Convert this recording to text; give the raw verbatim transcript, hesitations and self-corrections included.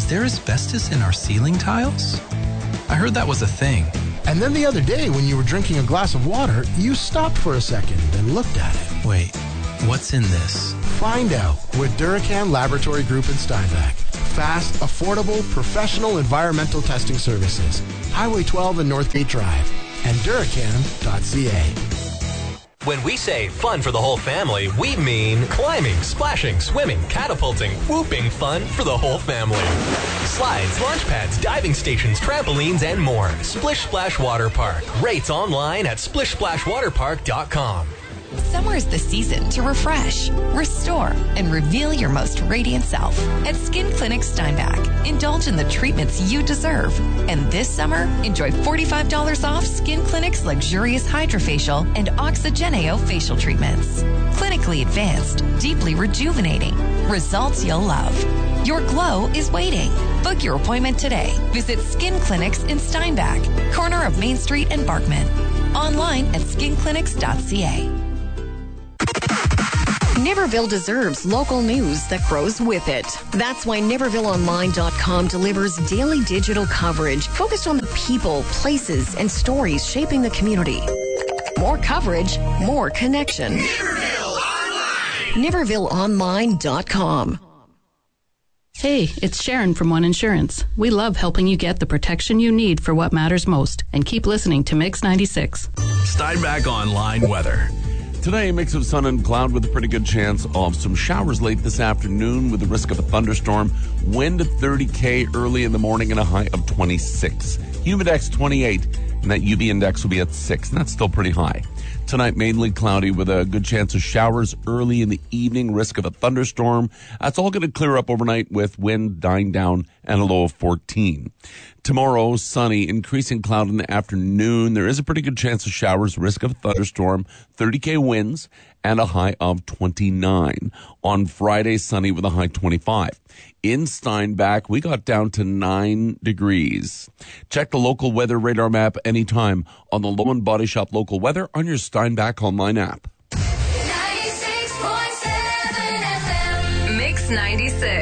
Is there asbestos in our ceiling tiles? I heard that was a thing. And then the other day when you were drinking a glass of water, you stopped for a second and looked at it. Wait, what's in this? Find out with Duracan Laboratory Group in Steinbach. Fast, affordable, professional environmental testing services. Highway twelve and Northgate Drive. And Duracan dot c a. When we say fun for the whole family, we mean climbing, splashing, swimming, catapulting, whooping fun for the whole family. Slides, launch pads, diving stations, trampolines, and more. Splish Splash Water Park. Rates online at splish splash water park dot com. Summer is the season to refresh, restore, and reveal your most radiant self. At Skin Clinic Steinbach, indulge in the treatments you deserve. And this summer, enjoy forty-five dollars off Skin Clinic's luxurious Hydrofacial and Oxygeneo facial treatments. Clinically advanced, deeply rejuvenating. Results you'll love. Your glow is waiting. Book your appointment today. Visit Skin Clinics in Steinbach, corner of Main Street and Barkman. Online at skin clinics dot c a. Niverville deserves local news that grows with it. That's why Niverville Online dot com delivers daily digital coverage focused on the people, places, and stories shaping the community. More coverage, more connection. Niverville Online! Niverville Online dot com. Hey, it's Sharon from One Insurance. We love helping you get the protection you need for what matters most. And keep listening to Mix ninety-six. Steinbach Online weather. Today, a mix of sun and cloud with a pretty good chance of some showers late this afternoon with the risk of a thunderstorm. Wind at thirty K early in the morning and a high of twenty-six. Humidex twenty-eight, and that U V index will be at six, and that's still pretty high. Tonight, mainly cloudy with a good chance of showers early in the evening, risk of a thunderstorm. That's all going to clear up overnight with wind dying down and a low of fourteen. Tomorrow, sunny, increasing cloud in the afternoon. There is a pretty good chance of showers, risk of a thunderstorm, thirty K winds, and a high of twenty-nine. On Friday, sunny with a high twenty-five. In Steinbach, we got down to nine degrees. Check the local weather radar map anytime on the Low and Body Shop local weather on your Steinbach online app. ninety-six point seven F M. Mix ninety-six.